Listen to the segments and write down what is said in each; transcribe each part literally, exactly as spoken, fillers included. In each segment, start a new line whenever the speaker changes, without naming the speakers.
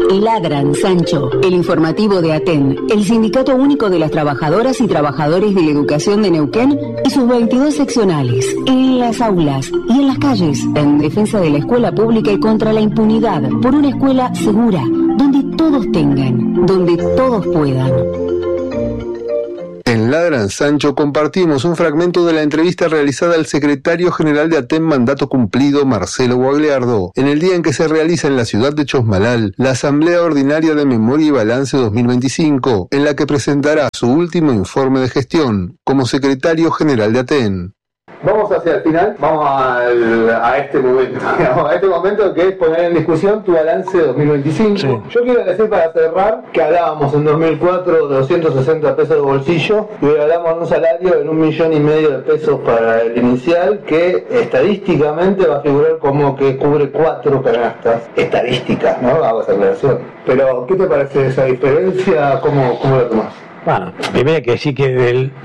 Ladran, Sancho, el informativo de ATEN, el Sindicato Único de las Trabajadoras y Trabajadores de la Educación de Neuquén y sus veintidós seccionales, en las aulas y en las calles, en defensa de la escuela pública y contra la impunidad, por una escuela segura, donde todos tengan, donde todos puedan.
En Ladran, Sancho compartimos un fragmento de la entrevista realizada al secretario general de ATEN Mandato Cumplido, Marcelo Guagliardo, en el día en que se realiza en la ciudad de Chosmalal la Asamblea Ordinaria de Memoria y Balance dos mil veinticinco, en la que presentará su último informe de gestión como secretario general de ATEN.
Vamos hacia el final, vamos al, a este momento, a este momento que es poner en discusión tu balance dos mil veinticinco. Sí. Yo quiero decir para cerrar que hablábamos en dos mil cuatro de doscientos sesenta pesos de bolsillo y hoy hablamos de un salario en un millón y medio de pesos para el inicial que estadísticamente va a figurar como que cubre cuatro canastas estadísticas, ¿no? Hago esa aclaración. Pero, ¿qué te parece esa diferencia? ¿Cómo, cómo la tomás?
Bueno, primero hay que decir que desde el,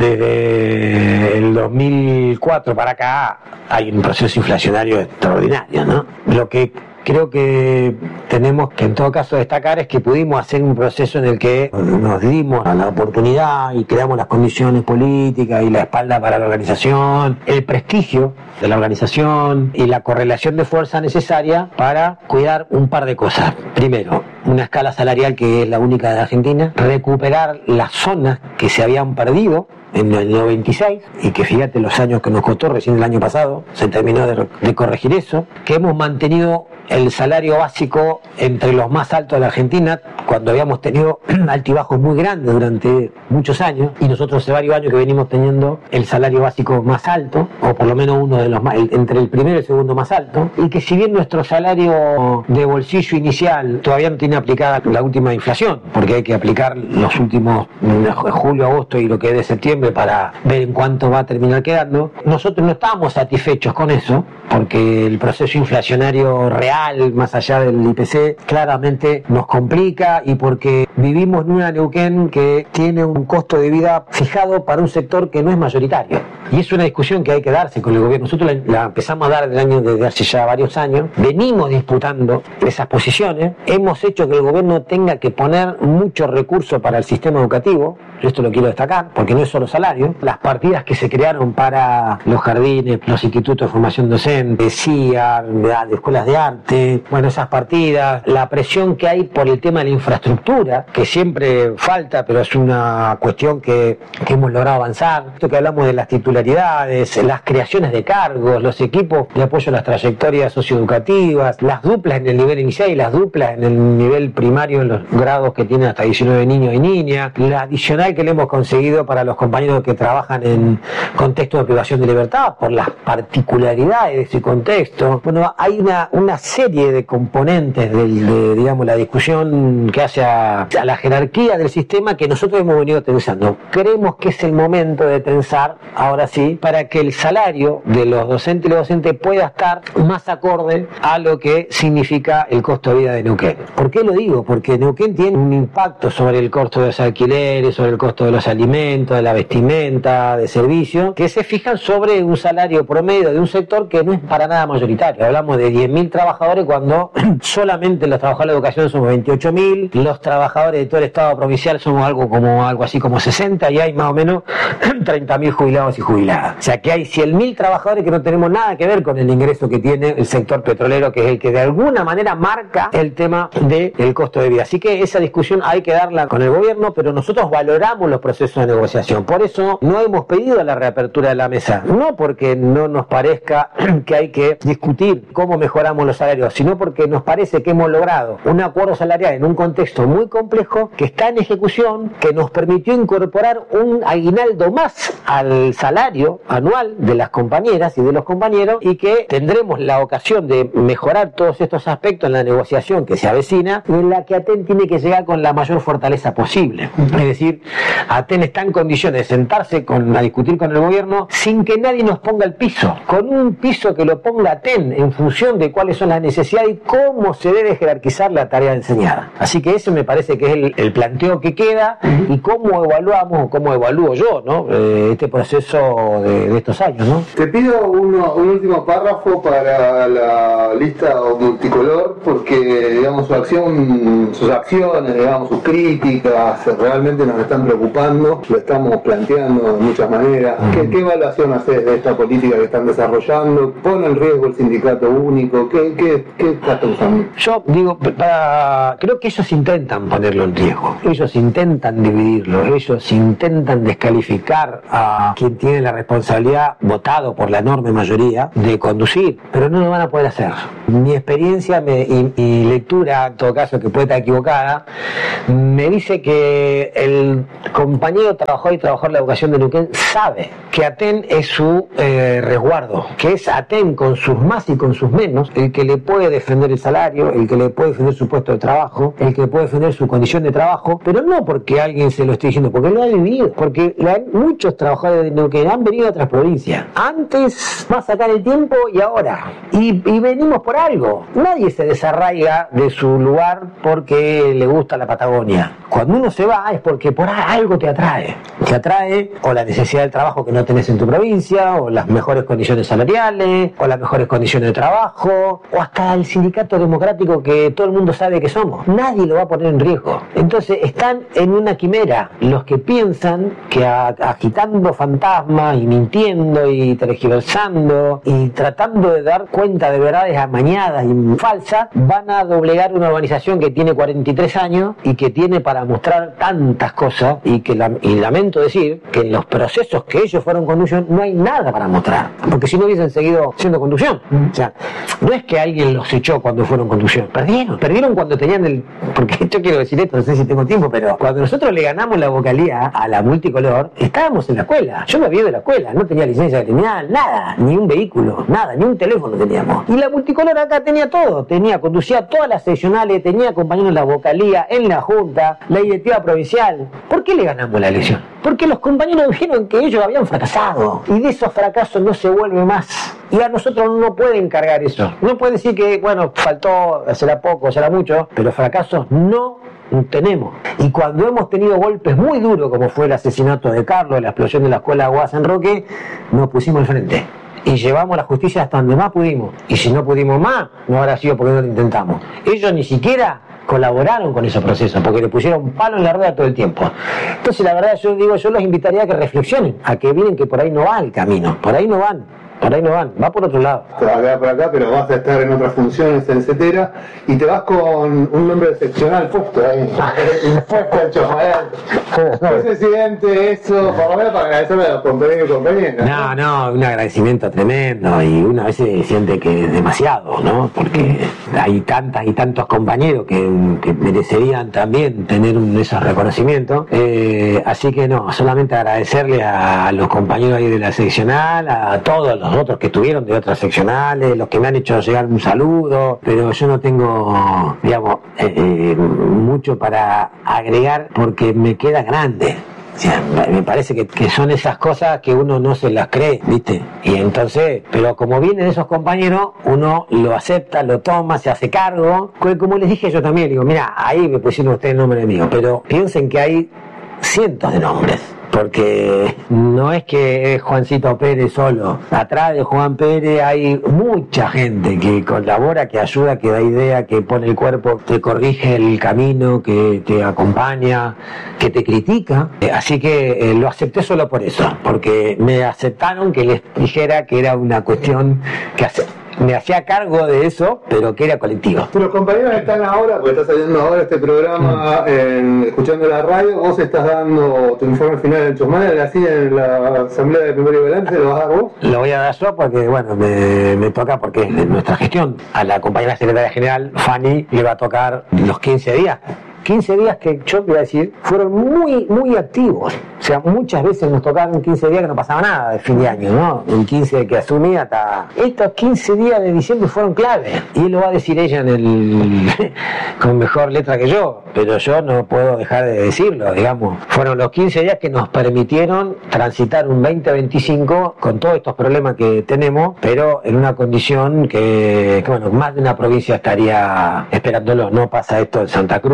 desde el dos mil cuatro para acá hay un proceso inflacionario extraordinario, ¿no? Lo que creo que tenemos que en todo caso destacar es que pudimos hacer un proceso en el que nos dimos la oportunidad y creamos las condiciones políticas y la espalda para la organización, el prestigio de la organización y la correlación de fuerza necesaria para cuidar un par de cosas. Primero, una escala salarial que es la única de Argentina, recuperar las zonas que se habían perdido en el noventa y seis, y que fíjate los años que nos costó, recién el año pasado se terminó de, de corregir eso, que hemos mantenido el salario básico entre los más altos de la Argentina, cuando habíamos tenido altibajos muy grandes durante muchos años, y nosotros hace varios años que venimos teniendo el salario básico más alto, o por lo menos uno de los más, entre el primero y el segundo más alto, y que si bien nuestro salario de bolsillo inicial todavía no tiene aplicada la última inflación, porque hay que aplicar los últimos julio, agosto y lo que es de septiembre para ver en cuánto va a terminar quedando, nosotros no estábamos satisfechos con eso, porque el proceso inflacionario real, más allá del I P C, claramente nos complica, y porque vivimos en una Neuquén que tiene un costo de vida fijado para un sector que no es mayoritario. Y es una discusión que hay que darse con el gobierno. Nosotros la, la empezamos a dar del año, desde hace ya varios años, venimos disputando esas posiciones, hemos hecho que el gobierno tenga que poner muchos recursos para el sistema educativo. Esto lo quiero destacar, porque no es solo salario. Las partidas que se crearon para los jardines, los institutos de formación docente, C I A R, de escuelas de arte, bueno, esas partidas, la presión que hay por el tema de la infraestructura, que siempre falta, pero es una cuestión que, que hemos logrado avanzar. Esto que hablamos de las titularidades, las creaciones de cargos, los equipos de apoyo a las trayectorias socioeducativas, las duplas en el nivel inicial y las duplas en el nivel primario en los grados que tienen hasta diecinueve niños y niñas, la adicional que le hemos conseguido para los compañeros que trabajan en contextos de privación de libertad por las particularidades de ese contexto. Bueno, hay una, una serie de componentes de, de, digamos, la discusión que hace a, a la jerarquía del sistema que nosotros hemos venido tensando. Creemos que es el momento de tensar, ahora sí, para que el salario de los docentes y los docentes pueda estar más acorde a lo que significa el costo de vida de Neuquén. ¿Por qué lo digo? Porque Neuquén tiene un impacto sobre el costo de los alquileres, sobre el costo de los alimentos, de la vestimenta, de servicios, que se fijan sobre un salario promedio de un sector que no es para nada mayoritario. Hablamos de diez mil trabajadores cuando solamente los trabajadores de educación somos veintiocho mil, los trabajadores de todo el Estado provincial somos algo como algo así como sesenta, y hay más o menos treinta mil jubilados y jubiladas. O sea que hay cien mil trabajadores que no tenemos nada que ver con el ingreso que tiene el sector petrolero, que es el que de alguna manera marca el tema del costo de vida. Así que esa discusión hay que darla con el gobierno, pero nosotros valoramos los procesos de negociación. Por eso no hemos pedido la reapertura de la mesa, no porque no nos parezca que hay que discutir cómo mejoramos los salarios, sino porque nos parece que hemos logrado un acuerdo salarial en un contexto muy complejo que está en ejecución, que nos permitió incorporar un aguinaldo más al salario anual de las compañeras y de los compañeros, y que tendremos la ocasión de mejorar todos estos aspectos en la negociación que se avecina, en la que ATEN tiene que llegar con la mayor fortaleza posible. Es decir, ATEN está en condiciones de sentarse con, a discutir con el gobierno sin que nadie nos ponga el piso, con un piso que lo ponga ATEN en función de cuáles son las necesidades y cómo se debe jerarquizar la tarea enseñada. Así que eso me parece que es el, el planteo que queda, y cómo evaluamos, o cómo evalúo yo, ¿no? Eh, este proceso largo de, de estos años, ¿no?
Te pido uno, un último párrafo para la lista multicolor, porque digamos su acción, sus acciones, digamos sus críticas, realmente nos están preocupando, lo estamos planteando de muchas maneras. Uh-huh. ¿Qué, ¿Qué evaluación haces de esta política que están desarrollando? ¿Pone en riesgo el sindicato único? ¿Qué, qué, qué estás pensando?
Yo digo, para, creo que ellos intentan ponerlo en riesgo, ellos intentan dividirlo, ellos intentan descalificar a quien tiene la responsabilidad, votado por la enorme mayoría, de conducir, pero no lo van a poder hacer. Mi experiencia me, y, y lectura, en todo caso que puede estar equivocada, me dice que el compañero trabajador y trabajador de la educación de Neuquén sabe que Aten es su eh, resguardo, que es Aten con sus más y con sus menos, el que le puede defender el salario, el que le puede defender su puesto de trabajo, el que puede defender su condición de trabajo, pero no porque alguien se lo esté diciendo, porque lo ha vivido, porque la, muchos trabajadores de Neuquén han venido a otras provincias, antes, más acá en el tiempo y ahora, y, y venimos por algo. Nadie se desarraiga de su lugar porque le gusta la Patagonia. Cuando uno se va es porque por algo te atrae, te atrae o la necesidad del trabajo que no tenés en tu provincia, o las mejores condiciones salariales, o las mejores condiciones de trabajo, o hasta el sindicato democrático que todo el mundo sabe que somos. Nadie lo va a poner en riesgo. Entonces están en una quimera los que piensan que a, agitando fantasmas y mintiendo y tergiversando y tratando de dar cuenta de verdades amañadas y falsas, van a doblegar una organización que tiene cuarenta y tres años y que tiene para mostrar tantas cosas, y que la, y lamento decir que en los procesos que ellos fueron conducción no hay nada para mostrar, porque si no hubiesen seguido siendo conducción. O sea, no es que alguien los echó cuando fueron conducción, perdieron, perdieron cuando tenían el, porque yo quiero decir esto, no sé si tengo tiempo, pero cuando nosotros le ganamos la vocalía a la multicolor, estábamos en la escuela, yo me había de la escuela, no tenía licencia criminal, nada, ni un vehículo, nada, ni un teléfono teníamos, y la multicolor acá tenía todo, tenía, conducía todas las seccionales, tenía compañeros en la vocalía, en la junta, la directiva provincial. ¿Por qué le ganamos la elección? Porque los compañeros dijeron que ellos habían fracasado, y de esos fracasos no se vuelve más. Y a nosotros no pueden cargar eso. No pueden decir que, bueno, faltó, será poco, será mucho, pero fracasos no tenemos. Y cuando hemos tenido golpes muy duros, como fue el asesinato de Carlos, la explosión de la escuela Aguada San Roque, nos pusimos al frente y llevamos la justicia hasta donde más pudimos. Y si no pudimos más, no habrá sido porque no lo intentamos. Ellos ni siquiera colaboraron con esos procesos, porque le pusieron palo en la rueda todo el tiempo. Entonces, la verdad, yo digo, yo los invitaría a que reflexionen, a que miren que por ahí no va el camino, por ahí no van. Por ahí no van, va por otro lado.
Te vas a quedar por acá, pero vas a estar en otras funciones, etcétera, y te vas con un nombre seccional puesto ahí. Puesto el Chosmalal. Presidente, eso, por lo menos para agradecerle a los compañeros y compañeras.
No, no, un agradecimiento tremendo, y una vez se siente que es demasiado, ¿no? Porque hay tantas y tantos compañeros que, que merecerían también tener un, esos reconocimientos. Eh, así que no, solamente agradecerle a, a los compañeros ahí de la seccional, a todos los otros que estuvieron de otras seccionales, los que me han hecho llegar un saludo, pero yo no tengo, digamos, eh, eh, mucho para agregar porque me queda grande. O sea, me parece que, que son esas cosas que uno no se las cree, ¿viste? Y entonces, pero como vienen esos compañeros, uno lo acepta, lo toma, se hace cargo. Como les dije yo también, digo, mira, ahí me pusieron ustedes el nombre mío, pero piensen que hay cientos de nombres. Porque no es que es Juancito Pérez solo. Atrás de Juan Pérez hay mucha gente que colabora, que ayuda, que da idea, que pone el cuerpo, que corrige el camino, que te acompaña, que te critica. Así que eh, lo acepté solo por eso, porque me aceptaron que les dijera que era una cuestión que hace. Me hacía cargo de eso, pero que era colectivo.
Los compañeros están ahora, porque está saliendo ahora este programa, mm. en, escuchando la radio, vos estás dando tu informe final en Chosmalal, así en la asamblea de primero y balance, ¿lo vas a dar vos?
Lo voy a dar yo porque, bueno, me, me toca, porque es de nuestra gestión. A la compañera secretaria general, Fanny, le va a tocar los quince días. quince días que yo voy a decir fueron muy muy activos, o sea, muchas veces nos tocaban quince días que no pasaba nada de fin de año, ¿no? El quince que asumí hasta estos quince días de diciembre fueron clave, y lo va a decir ella en el con mejor letra que yo, pero yo no puedo dejar de decirlo, digamos, fueron los quince días que nos permitieron transitar un veinte veinticinco con todos estos problemas que tenemos, pero en una condición que, que bueno, más de una provincia estaría esperándolo. No pasa esto en Santa Cruz, no pasa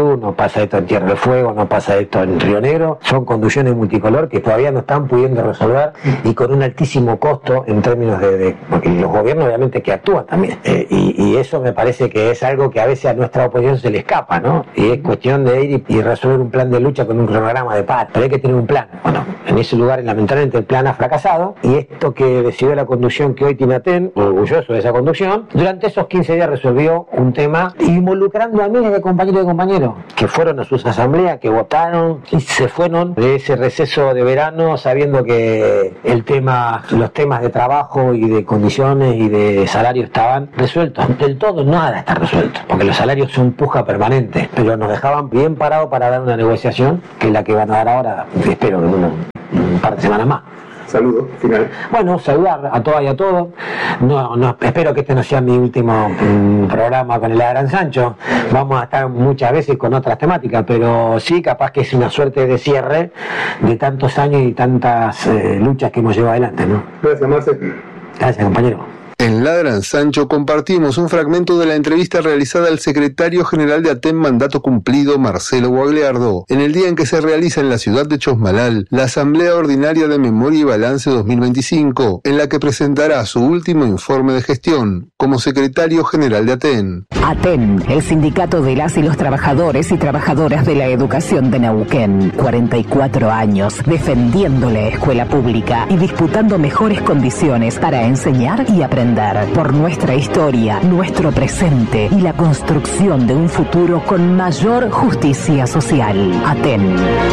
pasa esto en Tierra del Fuego, no pasa esto en Río Negro. Son conducciones multicolor que todavía no están pudiendo resolver y con un altísimo costo en términos de, de porque los gobiernos obviamente que actúan también. Eh, y, y eso me parece que es algo que a veces a nuestra oposición se le escapa, ¿no? Y es cuestión de ir y, y resolver un plan de lucha con un cronograma de paz. Pero hay que tener un plan. Bueno, en ese lugar, lamentablemente, el plan ha fracasado. Y esto que decidió la conducción que hoy tiene ATEN, orgulloso de esa conducción, durante esos quince días resolvió un tema involucrando a miles de compañeros y compañeros que fueron a sus asambleas, que votaron y se fueron de ese receso de verano sabiendo que el tema, los temas de trabajo y de condiciones y de salario estaban resueltos. Del todo nada está resuelto, porque los salarios son puja permanente, pero nos dejaban bien parados para dar una negociación que es la que van a dar ahora, espero que en un, un par de semanas más.
Saludo final.
Bueno, saludar a todas y a todos. No, no, espero que este no sea mi último um, programa con el Gran Sancho. Vamos a estar muchas veces con otras temáticas, pero sí, capaz que es una suerte de cierre de tantos años y tantas eh, luchas que hemos llevado adelante, ¿no?
Gracias, Marce.
Gracias, compañero.
En Ladran Sancho compartimos un fragmento de la entrevista realizada al secretario general de ATEN Mandato Cumplido, Marcelo Guagliardo, en el día en que se realiza en la ciudad de Chosmalal la Asamblea Ordinaria de Memoria y Balance dos mil veinticinco, en la que presentará su último informe de gestión como secretario general de ATEN.
ATEN, el sindicato de las y los trabajadores y trabajadoras de la educación de Neuquén. cuarenta y cuatro años defendiendo la escuela pública y disputando mejores condiciones para enseñar y aprender. Por nuestra historia, nuestro presente y la construcción de un futuro con mayor justicia social. ATEN.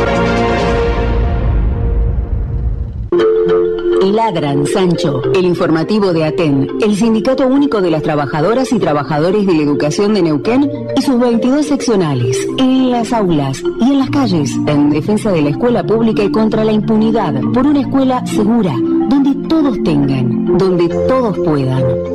Ladran Sancho, el informativo de ATEN, el Sindicato Único de las Trabajadoras y Trabajadores de la Educación de Neuquén y sus veintidós seccionales, en las aulas y en las calles, en defensa de la escuela pública y contra la impunidad, por una escuela segura, donde todos tengan, donde todos puedan.